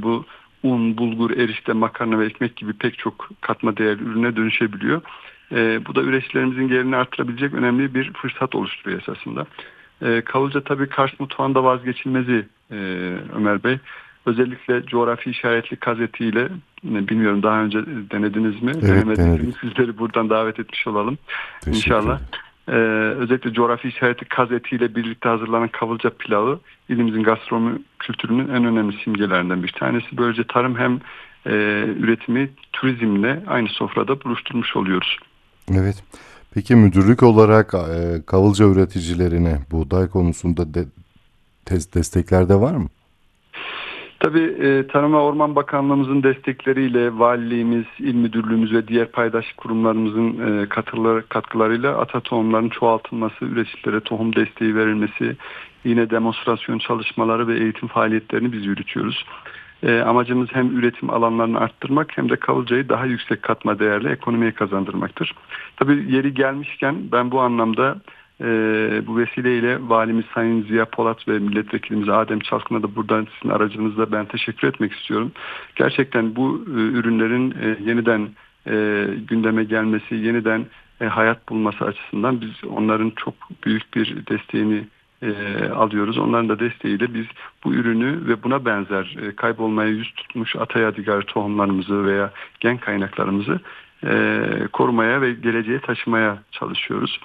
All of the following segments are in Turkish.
bu un, bulgur, erişte, makarna ve ekmek gibi pek çok katma değerli ürüne dönüşebiliyor. Bu da üreticilerimizin gelirini artırabilecek önemli bir fırsat oluşturuyor esasında. Kavulca tabii Kars mutfağında vazgeçilmezi Ömer Bey. Özellikle coğrafi işaretli kaz etiyle, bilmiyorum daha önce denediniz mi? Evet, Denemediyseniz denedik. sizleri buradan davet etmiş olalım Teşekkür inşallah. ederim. Özellikle coğrafi işaretli kaz etiyle birlikte hazırlanan kavulca pilavı ilimizin gastronomi kültürünün en önemli simgelerinden bir tanesi. Böylece tarım hem üretimi turizmle aynı sofrada buluşturmuş oluyoruz. Evet. Peki müdürlük olarak kavulca üreticilerine buğday konusunda destekler de var mı? Tabii Tarım ve Orman Bakanlığımızın destekleriyle valiliğimiz, il müdürlüğümüz ve diğer paydaş kurumlarımızın katkılarıyla ata tohumların çoğaltılması, üreticilere tohum desteği verilmesi, yine demonstrasyon çalışmaları ve eğitim faaliyetlerini biz yürütüyoruz. Amacımız hem üretim alanlarını arttırmak hem de kavulcayı daha yüksek katma değerli ekonomiye kazandırmaktır. Tabii yeri gelmişken ben bu anlamda bu vesileyle Valimiz Sayın Ziya Polat ve Milletvekilimiz Adem Çalkın'a da buradan sizin aracınızla ben teşekkür etmek istiyorum. Gerçekten bu ürünlerin yeniden gündeme gelmesi, yeniden hayat bulması açısından biz onların çok büyük bir desteğini alıyoruz. Onların da desteğiyle biz bu ürünü ve buna benzer kaybolmaya yüz tutmuş Atayadigar tohumlarımızı veya gen kaynaklarımızı korumaya ve geleceğe taşımaya çalışıyoruz.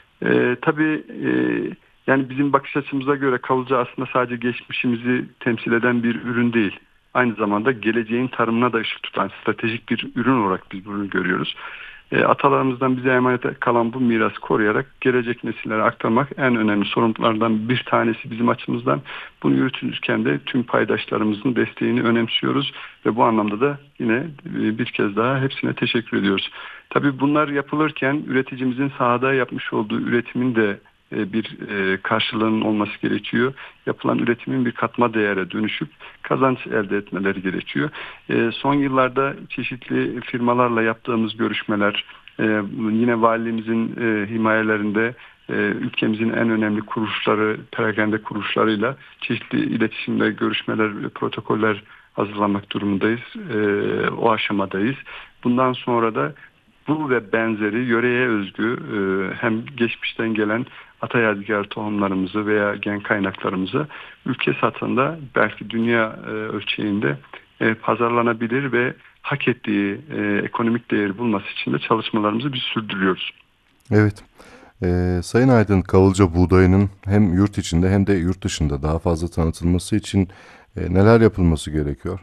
Tabii yani bizim bakış açımıza göre kavulca aslında sadece geçmişimizi temsil eden bir ürün değil. Aynı zamanda geleceğin tarımına da ışık tutan stratejik bir ürün olarak biz bunu görüyoruz. Atalarımızdan bize emanet kalan bu mirası koruyarak gelecek nesillere aktarmak en önemli sorumluluklardan bir tanesi bizim açımızdan. Bunu yürütürken de tüm paydaşlarımızın desteğini önemsiyoruz ve bu anlamda da yine bir kez daha hepsine teşekkür ediyoruz. Tabii bunlar yapılırken üreticimizin sahada yapmış olduğu üretimin de bir karşılığının olması gerekiyor. Yapılan üretimin bir katma değere dönüşüp kazanç elde etmeleri gerekiyor. Son yıllarda çeşitli firmalarla yaptığımız görüşmeler, yine valiliğimizin himayelerinde ülkemizin en önemli kuruluşları, perakende kuruluşlarıyla çeşitli iletişimler, görüşmeler, protokoller hazırlamak durumundayız. O aşamadayız. Bundan sonra da bu ve benzeri yöreye özgü hem geçmişten gelen ata yadigar tohumlarımızı veya gen kaynaklarımızı ülke satında belki dünya ölçeğinde pazarlanabilir ve hak ettiği ekonomik değeri bulması için de çalışmalarımızı biz sürdürüyoruz. Evet. Sayın Aydın, kavulca buğdayının hem yurt içinde hem de yurt dışında daha fazla tanıtılması için neler yapılması gerekiyor?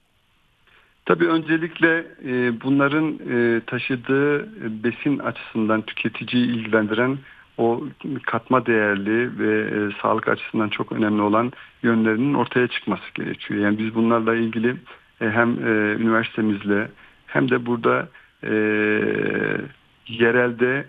Tabii öncelikle bunların taşıdığı besin açısından tüketiciyi ilgilendiren o katma değerli ve sağlık açısından çok önemli olan yönlerinin ortaya çıkması gerekiyor. Yani biz bunlarla ilgili hem üniversitemizle hem de burada e, yerelde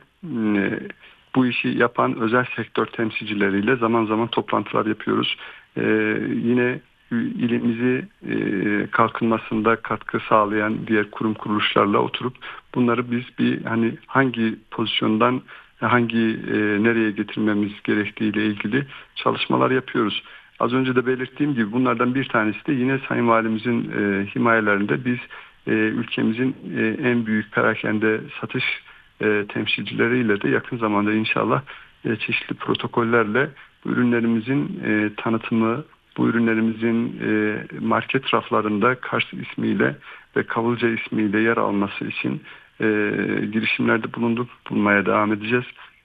bu işi yapan özel sektör temsilcileriyle zaman zaman toplantılar yapıyoruz. Yine ilimizi kalkınmasında katkı sağlayan diğer kurum kuruluşlarla oturup bunları biz bir hani hangi pozisyondan nereye getirmemiz gerektiğiyle ilgili çalışmalar yapıyoruz. Az önce de belirttiğim gibi bunlardan bir tanesi de yine Sayın Valimizin himayelerinde biz ülkemizin en büyük perakende satış temsilcileriyle de yakın zamanda inşallah çeşitli protokollerle bu ürünlerimizin tanıtımı, bu ürünlerimizin market raflarında Kars ismiyle ve Kavulca ismiyle yer alması için girişimlerde bulunmaya devam edeceğiz.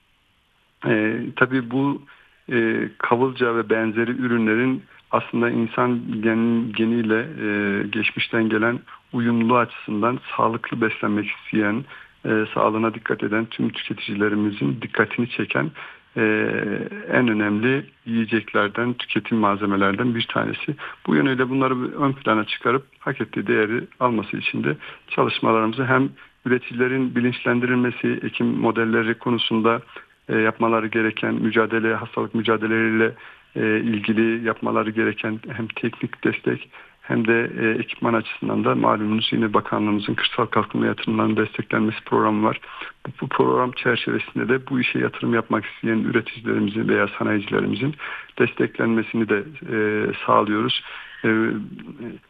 Tabii bu Kavulca ve benzeri ürünlerin aslında insan geniyle geçmişten gelen uyumluluğu açısından sağlıklı beslenmek isteyen, sağlığına dikkat eden tüm tüketicilerimizin dikkatini çeken e, en önemli yiyeceklerden, tüketim malzemelerden bir tanesi. Bu yönüyle bunları ön plana çıkarıp hak ettiği değeri alması için de çalışmalarımızı hem üreticilerin bilinçlendirilmesi, ekim modelleri konusunda yapmaları gereken hastalık mücadeleleriyle ilgili yapmaları gereken hem teknik destek hem de ekipman açısından da malumunuz yine bakanlığımızın kırsal kalkınma yatırımlarının desteklenmesi programı var. Bu program çerçevesinde de bu işe yatırım yapmak isteyen üreticilerimizin veya sanayicilerimizin desteklenmesini de sağlıyoruz. E,